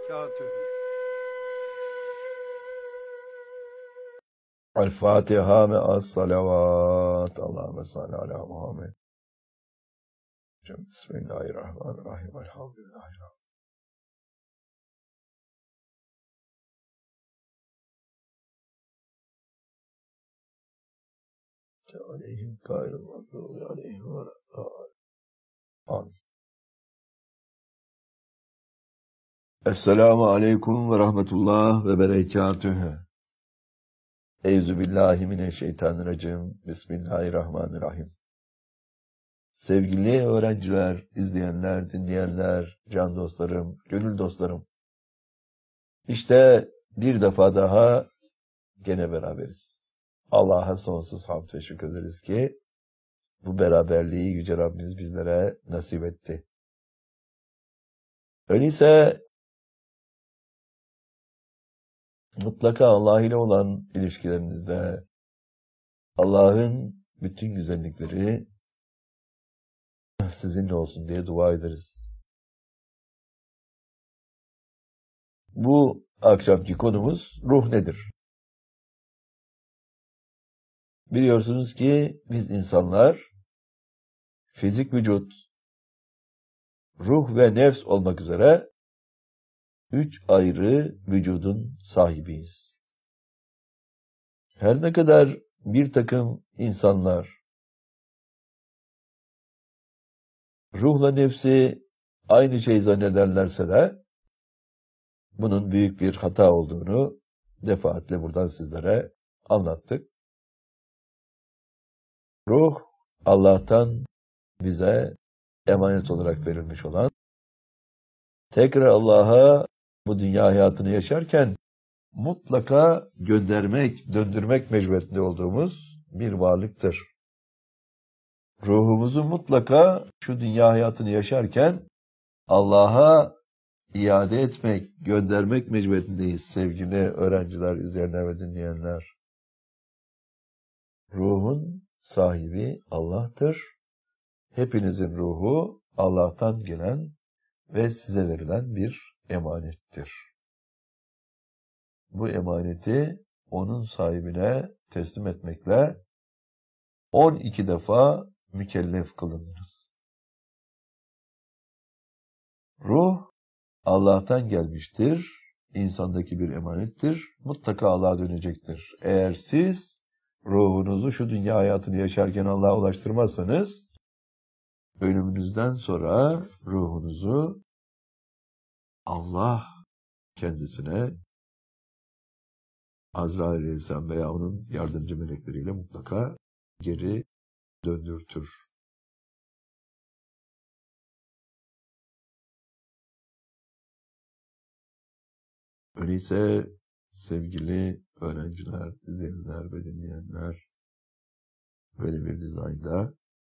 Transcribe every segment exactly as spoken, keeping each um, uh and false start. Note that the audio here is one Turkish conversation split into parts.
berekatühü. El-Fatiha ve as-salavat. Allahümme salli ala Muhammed. Bismillahirrahmanirrahim. Elhamdülillahi. Aleyhim gayrı mağdubi aleyhim ve Amin. Esselamu aleyküm ve rahmetullah ve berekatühü. Euzubillahimineşşeytanirracim. Bismillahirrahmanirrahim. Sevgili öğrenciler, izleyenler, dinleyenler, can dostlarım, gönül dostlarım. İşte bir defa daha gene beraberiz. Allah'a sonsuz hamd ve şükür ederiz ki bu beraberliği Yüce Rabbimiz bizlere nasip etti. Öyleyse mutlaka Allah ile olan ilişkilerinizde Allah'ın bütün güzellikleri sizinle olsun diye dua ederiz. Bu akşamki konumuz ruh nedir? Biliyorsunuz ki biz insanlar fizik vücut, ruh ve nefs olmak üzere üç ayrı vücudun sahibiyiz. Her ne kadar bir takım insanlar ruhla nefsi aynı şey zannederlerse de bunun büyük bir hata olduğunu defaatle buradan sizlere anlattık. Ruh, Allah'tan bize emanet olarak verilmiş olan, tekrar Allah'a bu dünya hayatını yaşarken mutlaka göndermek, döndürmek mecburiyetinde olduğumuz bir varlıktır. Ruhumuzu mutlaka şu dünya hayatını yaşarken Allah'a iade etmek, göndermek mecburiyetindeyiz sevgili öğrenciler, izleyenler ve dinleyenler. Ruhun sahibi Allah'tır. Hepinizin ruhu Allah'tan gelen ve size verilen bir emanettir. Bu emaneti onun sahibine teslim etmekle on iki defa mükellef kılındınız. Ruh Allah'tan gelmiştir. İnsandaki bir emanettir. Mutlaka Allah'a dönecektir. Eğer siz ruhunuzu şu dünya hayatını yaşarken Allah'a ulaştırmazsanız, ölümünüzden sonra ruhunuzu Allah kendisine Azrail Aleyhisselam veya onun yardımcı melekleriyle mutlaka geri döndürtür. Öyleyse sevgili öğrenciler, izleyenler ve dinleyenler, böyle bir dizaynda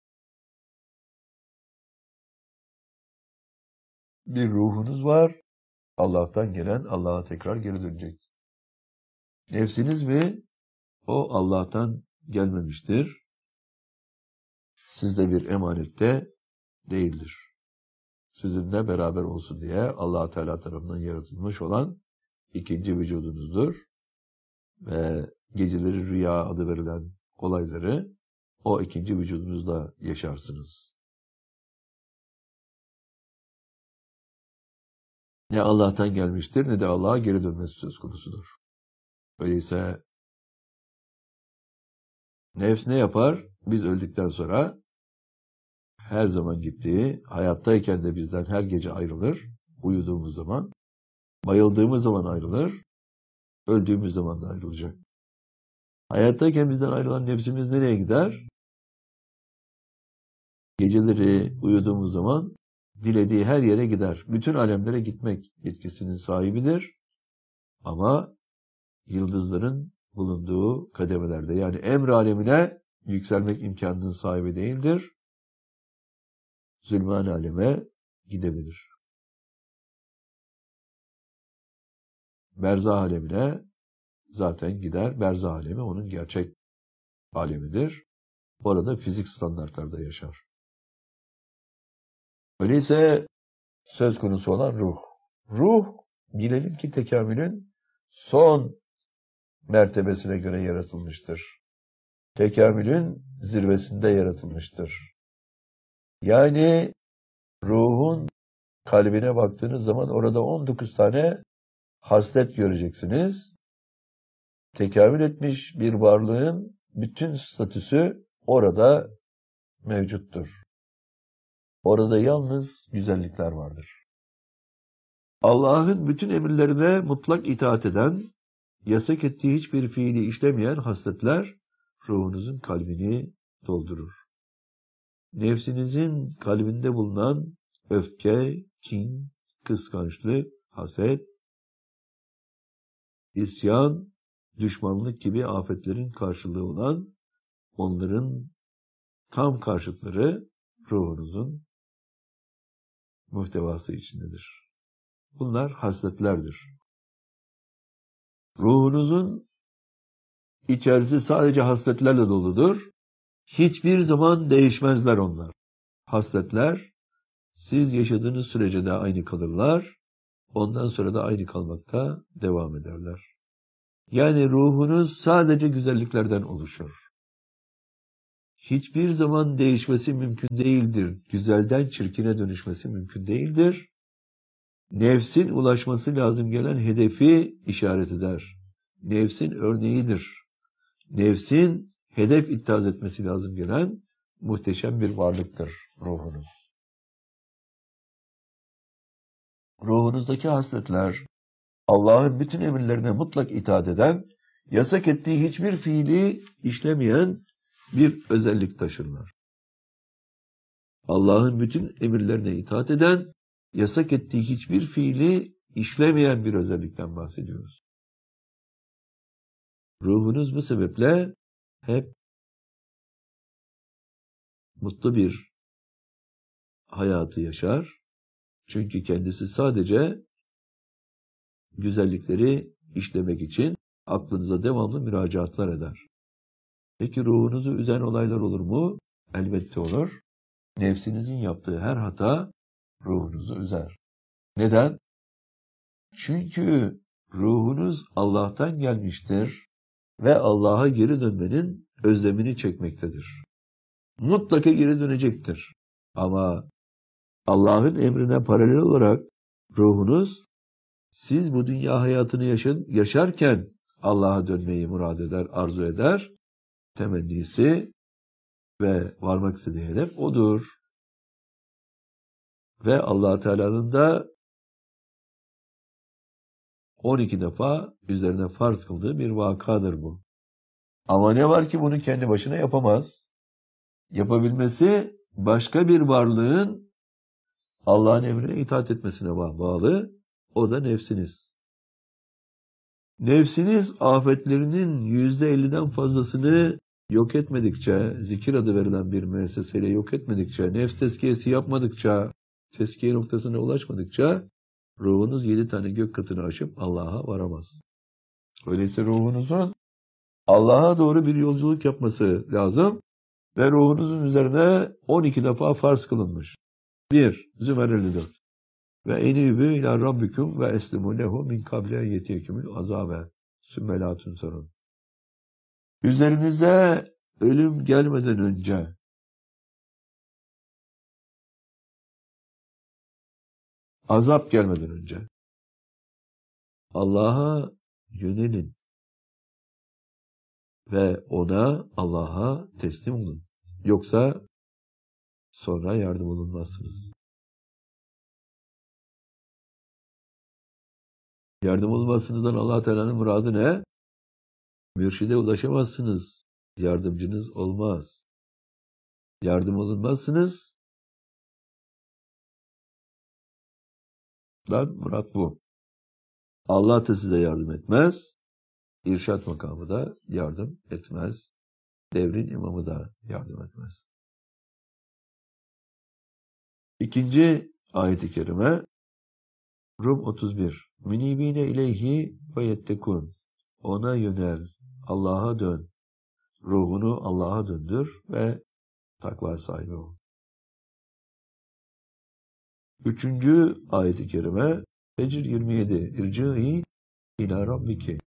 bir ruhunuz var. Allah'tan gelen, Allah'a tekrar geri dönecek. Nefsiniz mi? O Allah'tan gelmemiştir. Sizde bir emanette değildir. Sizinle beraber olsun diye Allah Teala tarafından yaratılmış olan ikinci vücudunuzdur. Ve geceleri rüya adı verilen olayları o ikinci vücudunuzda yaşarsınız. Ne Allah'tan gelmiştir ne de Allah'a geri dönmesi söz konusudur. Öyleyse nefs ne yapar? Biz öldükten sonra her zaman gittiği, hayattayken de bizden her gece ayrılır, uyuduğumuz zaman, bayıldığımız zaman ayrılır, öldüğümüz zaman da ayrılacak. Hayattayken bizden ayrılan nefsimiz nereye gider? Geceleri uyuduğumuz zaman dilediği her yere gider. Bütün alemlere gitmek yetkisinin sahibidir. Ama yıldızların bulunduğu kademelerde, yani emr alemine yükselmek imkanının sahibi değildir. Zulman aleme gidebilir. Berzah alemine zaten gider. Berzah alemi onun gerçek alemidir. Orada fizik standartlarda yaşar. Öyleyse söz konusu olan ruh. Ruh bilelim ki tekamülün son mertebesine göre yaratılmıştır. Tekamülün zirvesinde yaratılmıştır. Yani ruhun kalbine baktığınız zaman orada on dokuz tane haslet göreceksiniz. Tekamül etmiş bir varlığın bütün statüsü orada mevcuttur. Orada yalnız güzellikler vardır. Allah'ın bütün emirlerine mutlak itaat eden, yasak ettiği hiçbir fiili işlemeyen hasletler ruhunuzun kalbini doldurur. Nefsinizin kalbinde bulunan öfke, kin, kıskançlık, haset, isyan, düşmanlık gibi afetlerin karşılığı olan onların tam karşıtları ruhunuzun muhtevası içindedir. Bunlar hasletlerdir. Ruhunuzun içerisi sadece hasletlerle doludur. Hiçbir zaman değişmezler onlar. Hasletler siz yaşadığınız sürece de aynı kalırlar. Ondan sonra da aynı kalmakta devam ederler. Yani ruhunuz sadece güzelliklerden oluşur. Hiçbir zaman değişmesi mümkün değildir. Güzelden çirkine dönüşmesi mümkün değildir. Nefsin ulaşması lazım gelen hedefi işaret eder. Nefsin örneğidir. Nefsin hedef ittihaz etmesi lazım gelen muhteşem bir varlıktır ruhunuz. Ruhunuzdaki hasletler, Allah'ın bütün emirlerine mutlak itaat eden, yasak ettiği hiçbir fiili işlemeyen bir özellik taşırlar. Allah'ın bütün emirlerine itaat eden, yasak ettiği hiçbir fiili işlemeyen bir özellikten bahsediyoruz. Ruhunuz bu sebeple hep mutlu bir hayatı yaşar. Çünkü kendisi sadece güzellikleri işlemek için aklınıza devamlı müracaatlar eder. Peki ruhunuzu üzen olaylar olur mu? Elbette olur. Nefsinizin yaptığı her hata ruhunuzu üzer. Neden? Çünkü ruhunuz Allah'tan gelmiştir ve Allah'a geri dönmenin özlemini çekmektedir. Mutlaka geri dönecektir. Ama Allah'ın emrine paralel olarak ruhunuz siz bu dünya hayatını yaşın, yaşarken Allah'a dönmeyi murad eder, arzu eder. Temennisi ve varmak istediği hedef odur. Ve Allah Teala'nın da on iki defa üzerine farz kıldığı bir vakadır bu. Ama ne var ki bunu kendi başına yapamaz. Yapabilmesi başka bir varlığın Allah'ın emrine itaat etmesine bağlı. O da nefsiniz. Nefsiniz afetlerinin yüzde elliden fazlasını yok etmedikçe, zikir adı verilen bir müesseseyle yok etmedikçe, nefs tezkiyesi yapmadıkça, tezkiye noktasına ulaşmadıkça ruhunuz yedi tane gök katını aşıp Allah'a varamaz. Öyleyse ruhunuzun Allah'a doğru bir yolculuk yapması lazım ve ruhunuzun üzerine on iki defa farz kılınmış. bir. Zümer elli dört. Ve enibü ila rabbikum ve eslimu lehu min kable yetiyekümül azabe sümmelatun sorun. Üzerinize ölüm gelmeden önce azap gelmeden önce Allah'a yönelin ve ona, Allah'a teslim olun. Yoksa sonra yardım olunmazsınız. Yardım olunmazsınızdan Allah Teala'nın muradı ne? Mürşide ulaşamazsınız. Yardımcınız olmaz. Yardım olunmazsınız. Lan murat bu. Allah da size yardım etmez. İrşad makamı da yardım etmez. Devrin imamı da yardım etmez. İkinci ayet-i kerime Rum otuz bir. Münibine ileyhi ve yettekun. Ona yönel, Allah'a dön. Ruhunu Allah'a döndür ve takva sahibi ol. Üçüncü ayet-i kerime Fecr yirmi yedi. İrci'i ila rabbiki.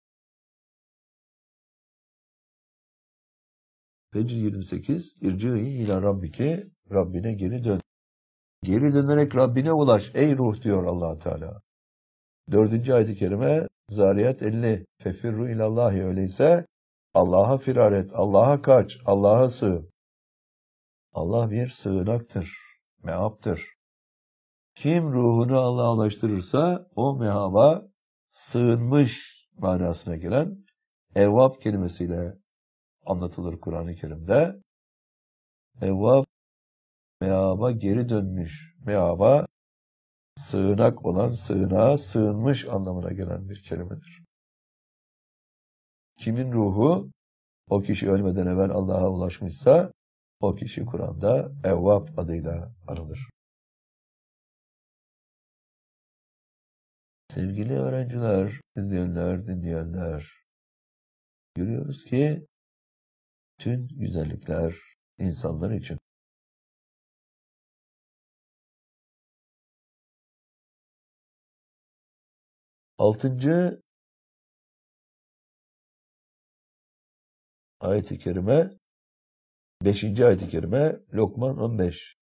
Fecr yirmi sekiz. İrci'i ila rabbiki. Rabbine geri dön. Geri dönerek Rabbine ulaş ey ruh diyor Allah Teala. Dördüncü ayet-i kerime Zariyat elli. Fefirru ilallahi, öyleyse Allah'a firar et, Allah'a kaç, Allah'a sığ. Allah bir sığınaktır, meaptır. Kim ruhunu Allah'a ulaştırırsa o mehaba sığınmış manasına gelen evvab kelimesiyle anlatılır Kur'an-ı Kerim'de. Evvab, mehaba geri dönmüş, mehaba sığınak olan, sığınağa sığınmış anlamına gelen bir kelimedir. Kimin ruhu o kişi ölmeden evvel Allah'a ulaşmışsa o kişi Kur'an'da Evvab adıyla anılır. Sevgili öğrenciler, izleyenler, dinleyenler, görüyoruz ki tüm güzellikler insanlar için. Altıncı ayet-i kerime, beşinci ayet-i kerime Lokman on beş.